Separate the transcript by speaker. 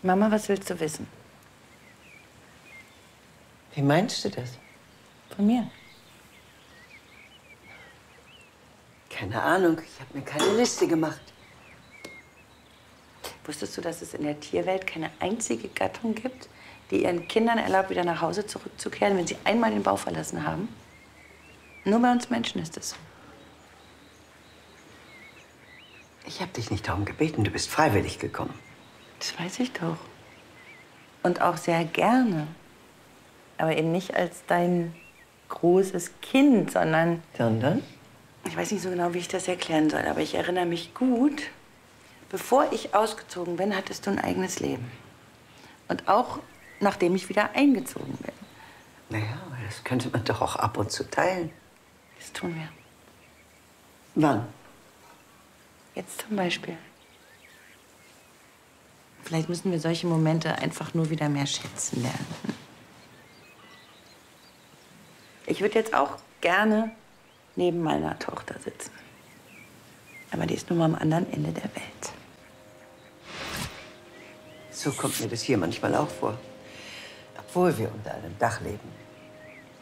Speaker 1: Mama, was willst du wissen?
Speaker 2: Wie meinst du das?
Speaker 1: Von mir.
Speaker 2: Keine Ahnung, ich habe mir keine Liste gemacht.
Speaker 1: Wusstest du, dass es in der Tierwelt keine einzige Gattung gibt, die ihren Kindern erlaubt, wieder nach Hause zurückzukehren, wenn sie einmal den Bau verlassen haben? Nur bei uns Menschen ist es so.
Speaker 2: Ich habe dich nicht darum gebeten, du bist freiwillig gekommen.
Speaker 1: Das weiß ich doch. Und auch sehr gerne. Aber eben nicht als dein großes Kind, sondern...
Speaker 2: Sondern?
Speaker 1: Ich weiß nicht so genau, wie ich das erklären soll, aber ich erinnere mich gut. Bevor ich ausgezogen bin, hattest du ein eigenes Leben. Und auch nachdem ich wieder eingezogen bin.
Speaker 2: Naja, das könnte man doch auch ab und zu teilen.
Speaker 1: Das tun wir.
Speaker 2: Wann?
Speaker 1: Jetzt zum Beispiel. Vielleicht müssen wir solche Momente einfach nur wieder mehr schätzen lernen. Ich würde jetzt auch gerne neben meiner Tochter sitzen. Aber die ist nun mal am anderen Ende der Welt.
Speaker 2: So kommt mir das hier manchmal auch vor. Obwohl wir unter einem Dach leben.